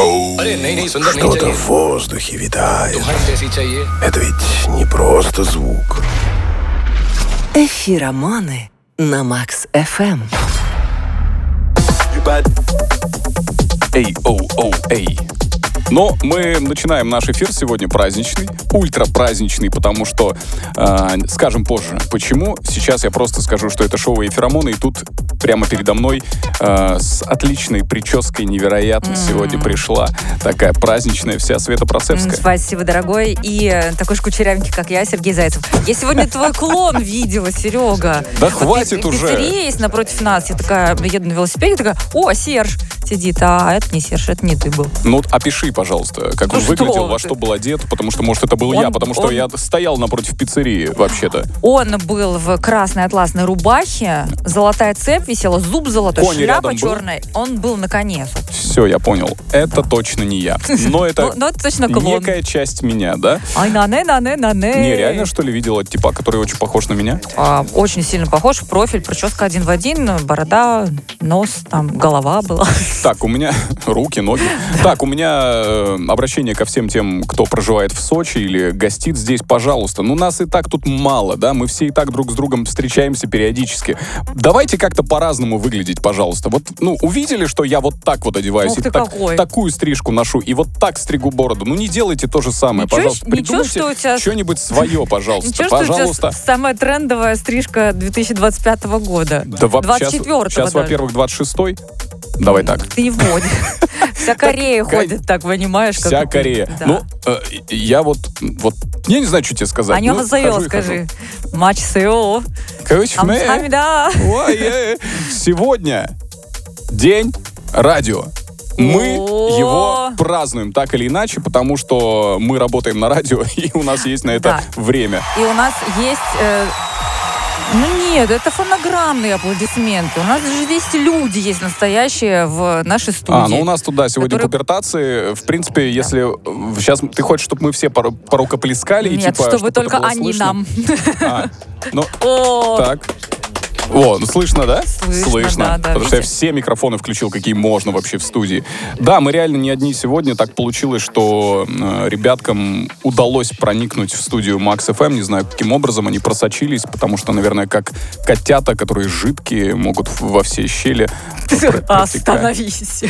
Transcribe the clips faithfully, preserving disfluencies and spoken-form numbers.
Оу, что-то в воздухе витает. Это ведь не просто звук. Эфироманы на Макс эф эм. Эй, оу, оу, эй. Но мы начинаем наш эфир сегодня праздничный, ультра-праздничный, потому что, э, скажем позже, почему. Сейчас я просто скажу, что это шоу «Эфиромоны», и тут прямо передо мной э, с отличной прической, невероятно mm-hmm. сегодня пришла такая праздничная вся Света Процевская. Mm, спасибо, дорогой. И э, такой же кучерявенький, как я, Сергей Зайцев. Я сегодня твой клон видела, Серега. Да хватит уже. Пиццерия есть напротив нас. Я такая, еду на велосипеде, такая, о, Серж сидит. А это не Серж, это не ты был. Ну, опиши, пожалуйста, как ну он выглядел, ты? во что был одет, потому что, может, это был он, я, потому что он... я стоял напротив пиццерии, вообще-то. Он был в красной атласной рубахе, золотая цепь висела, зуб золотой, Кони шляпа черная. Был? Он был на коне. Все, я понял. Это точно не я. Но это но, но это точно клон. Некая часть меня, да? Ай, на-не, на-не, на-не. Не, реально, что ли, видела типа, который очень похож на меня? А, очень сильно похож. Профиль, прическа один в один, борода, нос, там, голова была. Так, у меня руки, ноги. Так, у меня э, обращение ко всем тем, кто проживает в Сочи или гостит здесь, пожалуйста. Ну, нас и так тут мало, да? Мы все и так друг с другом встречаемся периодически. Давайте как-то по-разному выглядеть, пожалуйста. Вот, ну, увидели, что я вот так вот одеваюсь, Ух и ты так, какой. такую стрижку ношу, и вот так стригу бороду. Ну, не делайте то же самое, ничего, пожалуйста. Придумайте ничего, что у тебя... что-нибудь свое, пожалуйста. Ничего, пожалуйста. Что у тебя самая трендовая стрижка две тысячи двадцать пятого года. Да, двадцать четвёртого Сейчас, сейчас во-первых, двадцать шестой. Давай так. Ты не в моде. Вся Корея ходит так, понимаешь? Вся Корея. Ну, я вот, вот, я не знаю, что тебе сказать. Аньонхасео, скажи. Мачсео. Амсамида. Сегодня день радио. Мы его празднуем так или иначе, потому что мы работаем на радио, и у нас есть на это время. И у нас есть... Ну нет, это фонограммные аплодисменты. У нас же здесь люди есть настоящие в нашей студии. А, ну у нас туда сегодня которые... пупертации. В принципе, если да. сейчас ты хочешь, чтобы мы все пор- порукоплескали? Нет, и, типа, чтобы, чтобы только они слышно? нам. А, ну, О! так. О, ну слышно, да? Слышно, слышно. да, да. Потому Видите? что я все микрофоны включил, какие можно вообще в студии. Да, мы реально не одни сегодня. Так получилось, что э, ребяткам удалось проникнуть в студию Макс эф эм. Не знаю, каким образом они просочились, потому что, наверное, как котята, которые жидкие, могут во все щели протекать. Остановись.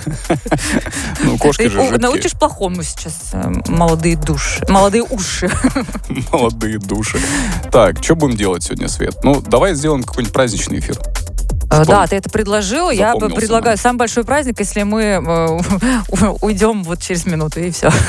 Ну, кошки же жидкие. Научишь плохому сейчас молодые души. Молодые уши. Молодые души. Так, что будем делать сегодня, Свет? Ну, давай сделаем какой-нибудь праздничный эфир. Вспом... Да, ты это предложил. Я предлагаю нам. самый большой праздник, если мы э, уйдем вот через минуту, и все.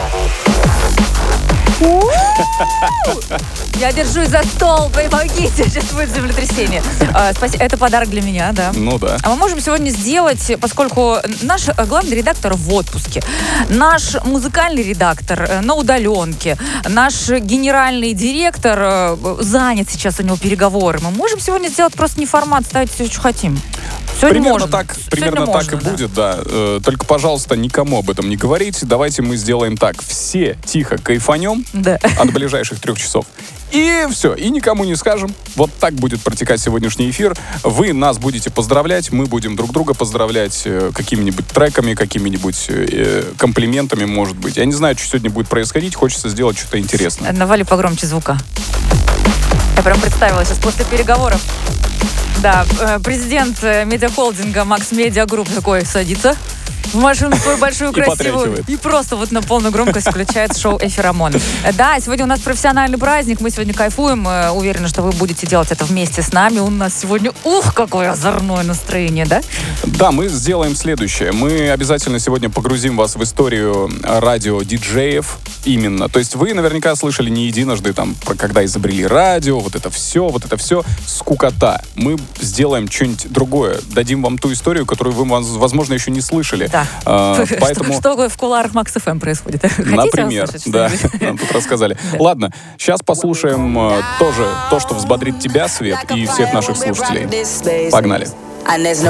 Я держусь за стол, помогите, сейчас будет землетрясение. А, спасибо. Это подарок для меня, да. Ну да. А мы можем сегодня сделать, поскольку наш главный редактор в отпуске, наш музыкальный редактор на удаленке, наш генеральный директор занят сейчас, у него переговоры. Мы можем сегодня сделать просто не формат, ставить все, что хотим. Сегодня примерно можно. так, примерно Сегодня так можно, и да. будет, да. Э, только, пожалуйста, никому об этом не говорите. Давайте мы сделаем так. Все тихо кайфанем да. от ближайших трех часов. И все, и никому не скажем. Вот так будет протекать сегодняшний эфир. Вы нас будете поздравлять, мы будем друг друга поздравлять э, какими-нибудь треками, какими-нибудь э, комплиментами, может быть. Я не знаю, что сегодня будет происходить, хочется сделать что-то интересное. Навали погромче звука. Я прям представила сейчас после переговоров. Да, президент медиахолдинга Макс Медиа Групп такой садится в машину свою большую, красивую. И просто вот на полную громкость включает шоу «Эфиромон». Да, сегодня у нас профессиональный праздник, мы сегодня кайфуем. Уверена, что вы будете делать это вместе с нами. У нас сегодня, ух, какое озорное настроение, да? Да, мы сделаем следующее. Мы обязательно сегодня погрузим вас в историю радио-диджеев. Именно. То есть вы наверняка слышали не единожды, там, про когда изобрели радио, вот это все, вот это все, скукота. Мы сделаем что-нибудь другое. Дадим вам ту историю, которую вы, возможно, еще не слышали. Да. А, поэтому... Что, что в кулуарах Макс эф эм происходит? Хотите Например, услышать, да, нам тут рассказали. Да. Ладно, сейчас послушаем э, тоже то, что взбодрит тебя, Свет, и всех наших слушателей. Погнали.